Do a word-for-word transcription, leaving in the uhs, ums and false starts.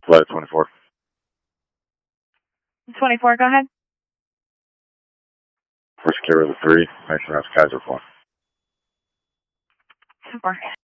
Flight twenty-four. twenty-four, go ahead. First clear with a three. Next round's Kaiser four. Super.